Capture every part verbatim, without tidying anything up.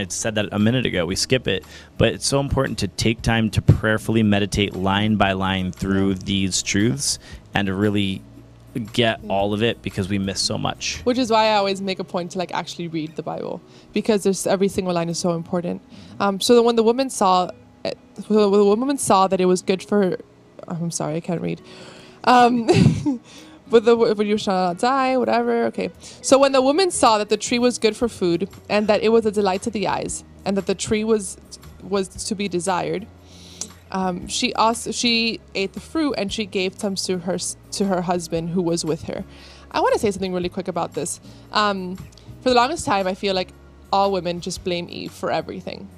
said that a minute ago. We skip it. But it's so important to take time to prayerfully meditate line by line through these truths and to really get Yeah. all of it, because we miss so much. Which is why I always make a point to like actually read the Bible, because there's every single line is so important. Um, so that when the woman saw, it, when the woman saw that it was good for, I'm sorry, I can't read. Um, but the but you shall not die, whatever. Okay. So when the woman saw that the tree was good for food, and that it was a delight to the eyes, and that the tree was was to be desired, Um, she also she ate the fruit, and she gave some to her to her husband who was with her. I want to say something really quick about this. Um, for the longest time, I feel like all women just blame Eve for everything.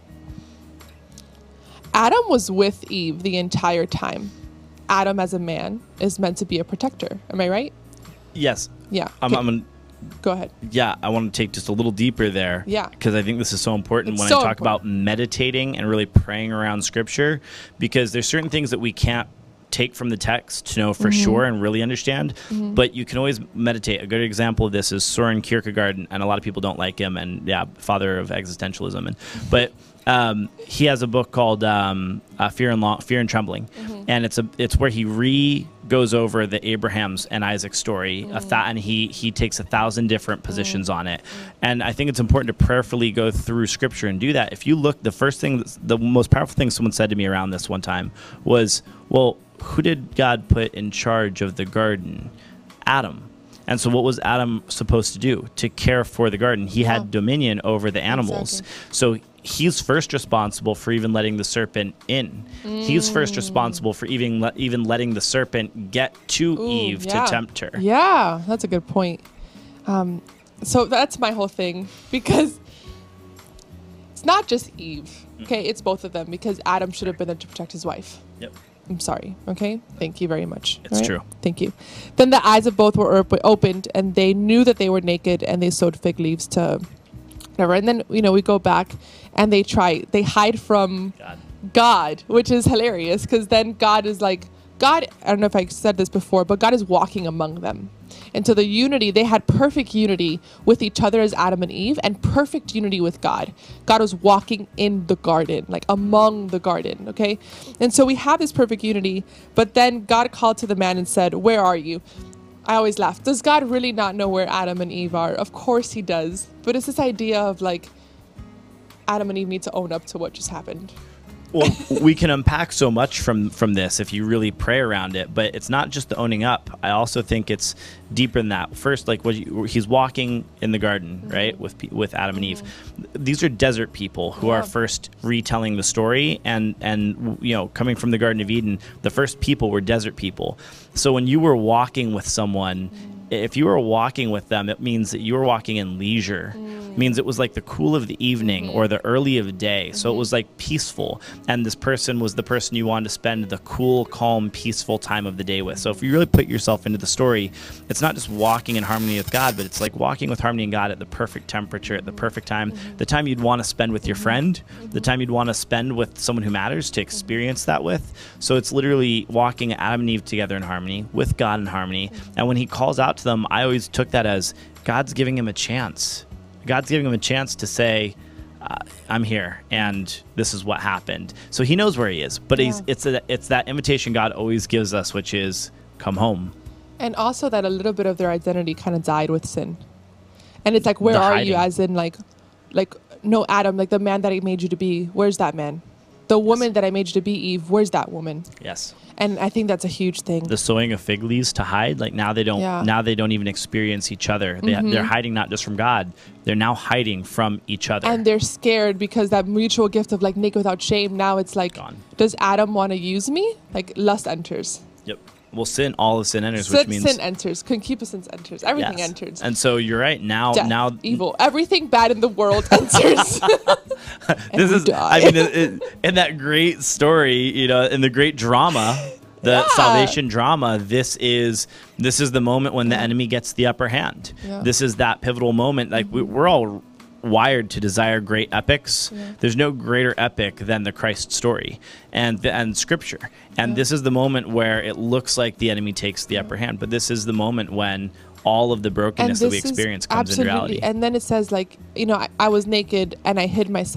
Adam was with Eve the entire time. Adam, as a man, is meant to be a protector. Am I right? Yes. Yeah. I'm, Okay. I'm gonna, Go ahead. yeah, I want to take just a little deeper there. Yeah. Because I think this is so important It's when so I talk important. about meditating and really praying around Scripture, because there's certain things that we can't take from the text to know for Mm-hmm. sure and really understand, but you can always meditate. A good example of this is Soren Kierkegaard, and a lot of people don't like him, and yeah, father of existentialism. And but um, he has a book called um, uh, Fear and Law, Fear and Trembling, Mm-hmm. and it's a it's where he re goes over the Abraham's and Isaac's story, Mm-hmm. a th- and he he takes a thousand different positions on it. And I think it's important to prayerfully go through Scripture and do that. If you look, the first thing, that's, the most powerful thing someone said to me around this one time was, well, who did God put in charge of the garden? Adam. And so what was Adam supposed to do? To care for the garden. He Yeah. had dominion over the animals. Exactly. So he's first responsible for even letting the serpent in. He's first responsible for even le- even letting the serpent get to Ooh, Eve yeah. to tempt her. Yeah, that's a good point. Um, so that's my whole thing, because it's not just Eve. Okay, it's both of them, because Adam should have been there to protect his wife. Yep. I'm sorry. Okay. Thank you very much. It's true. Thank you. Then the eyes of both were op- opened, and they knew that they were naked, and they sewed fig leaves to whatever. And then, you know, we go back and they try, they hide from God. God, which is hilarious, because then God is like, God, I don't know if I said this before, but God is walking among them. And so the unity, they had perfect unity with each other as Adam and Eve, and perfect unity with God. God was walking in the garden, like among the garden, okay? And so we have this perfect unity, but then God called to the man and said, "Where are you?" I always laugh. Does God really not know where Adam and Eve are? Of course he does. But it's this idea of like, Adam and Eve need to own up to what just happened. Well, we can unpack so much from from this if you really pray around it, but it's not just the owning up. I also think it's deeper than that. First, like what you, he's walking in the garden, Mm-hmm. right, with pe- with Adam and Eve. These are desert people who Yeah. are first retelling the story, and and you know, coming from the Garden of Eden, the first people were desert people. So when you were walking with someone, if you were walking with them, it means that you were walking in leisure. It means it was like the cool of the evening or the early of day. So it was like peaceful. And this person was the person you wanted to spend the cool, calm, peaceful time of the day with. So if you really put yourself into the story, it's not just walking in harmony with God, but it's like walking with harmony in God at the perfect temperature, at the perfect time, the time you'd want to spend with your friend, the time you'd want to spend with someone who matters to experience that with. So it's literally walking Adam and Eve together in harmony, with God in harmony. And when he calls out to them, I always took that as God's giving him a chance. God's giving him a chance to say, uh, I'm here, and this is what happened. So he knows where he is, but Yeah. he's, it's a, it's that invitation God always gives us, which is come home. And also that a little bit of their identity kind of died with sin. And it's like, where The are hiding. you? As in like, like, no, Adam, like the man that I made you to be, where's that man? The woman that I made you to be, Eve, where's that woman? Yes. And I think that's a huge thing. The sowing of fig leaves to hide, like now they don't, Yeah. now they don't even experience each other. They, Mhm. They're hiding not just from God, they're now hiding from each other. And they're scared because that mutual gift of like naked without shame, now it's like, Gone. does Adam want to use me? Like lust enters. Yep. Well, sin, all of sin enters, Sin, which means sin enters. Concupiscence enters. Everything yes. enters. And so you're right. Now, Death, now evil, everything bad in the world enters. And this we is, die. I mean, it, it, in that great story, you know, in the great drama, the Yeah. salvation drama, this is this is the moment when the enemy gets the upper hand. Yeah. This is that pivotal moment. Like we, we're all wired to desire great epics. Yeah. There's no greater epic than the Christ story and the, and Scripture. And Yeah. this is the moment where it looks like the enemy takes the upper hand. But this is the moment when all of the brokenness that we this is experience comes in absolutely. reality. And then it says like, you know, I, I was naked and I hid myself.